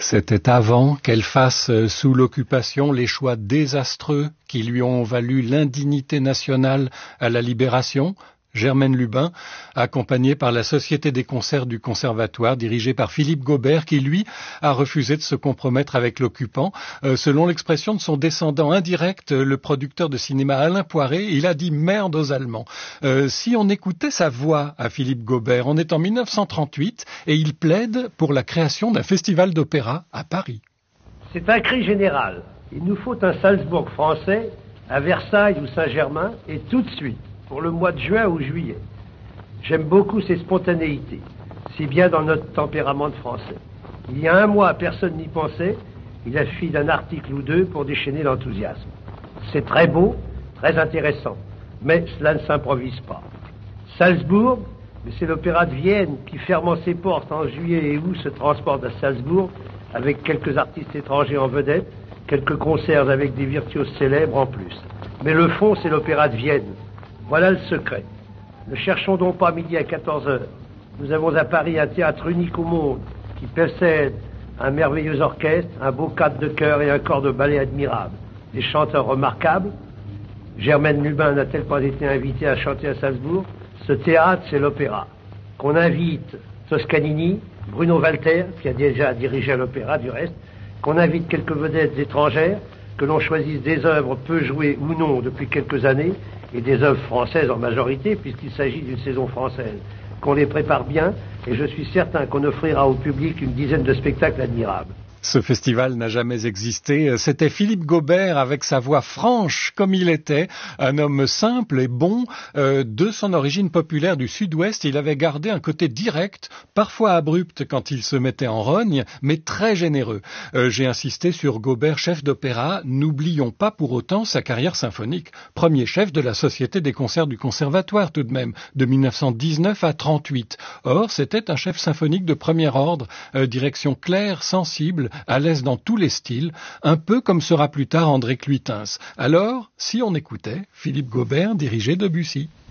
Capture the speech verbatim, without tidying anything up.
C'était avant qu'elle fasse, sous l'occupation, les choix désastreux qui lui ont valu l'indignité nationale à la Libération. Germaine Lubin, accompagnée par la Société des concerts du Conservatoire, dirigée par Philippe Gaubert, qui, lui, a refusé de se compromettre avec l'occupant. Euh, selon l'expression de son descendant indirect, le producteur de cinéma Alain Poiré, il a dit « merde aux Allemands euh, ». Si on écoutait sa voix à Philippe Gaubert, on est en mille neuf cent trente-huit et il plaide pour la création d'un festival d'opéra à Paris. C'est un cri général. Il nous faut un Salzbourg français à Versailles ou Saint-Germain et tout de suite. Pour le mois de juin ou juillet. J'aime beaucoup ces spontanéités, si bien dans notre tempérament de français. Il y a un mois, personne n'y pensait, il a suffi d'un article ou deux pour déchaîner l'enthousiasme. C'est très beau, très intéressant, mais cela ne s'improvise pas. Salzbourg, mais c'est l'opéra de Vienne qui, fermant ses portes en juillet et août, se transporte à Salzbourg avec quelques artistes étrangers en vedette, quelques concerts avec des virtuoses célèbres en plus. Mais le fond, c'est l'opéra de Vienne. Voilà le secret. Ne cherchons donc pas midi à quatorze heures. Nous avons à Paris un théâtre unique au monde qui possède un merveilleux orchestre, un beau cadre de chœur et un corps de ballet admirable. Des chanteurs remarquables. Germaine Lubin n'a-t-elle pas été invitée à chanter à Salzbourg? Ce théâtre, c'est l'opéra. Qu'on invite Toscanini, Bruno Walter, qui a déjà dirigé l'opéra du reste, qu'on invite quelques vedettes étrangères, que l'on choisisse des œuvres peu jouées ou non depuis quelques années, et des œuvres françaises en majorité, puisqu'il s'agit d'une saison française, qu'on les prépare bien, et je suis certain qu'on offrira au public une dizaine de spectacles admirables. Ce festival n'a jamais existé. C'était Philippe Gaubert avec sa voix franche comme il était, un homme simple et bon. Euh, de son origine populaire du sud-ouest, il avait gardé un côté direct, parfois abrupt quand il se mettait en rogne, mais très généreux. Euh, j'ai insisté sur Gaubert, chef d'opéra. N'oublions pas pour autant sa carrière symphonique. Premier chef de la Société des concerts du Conservatoire tout de même, de mille neuf cent dix-neuf à trente-huit. Or, c'était un chef symphonique de premier ordre, euh, direction claire, sensible, à l'aise dans tous les styles, un peu comme sera plus tard André Cluytens. Alors, si on écoutait Philippe Gaubert diriger Debussy.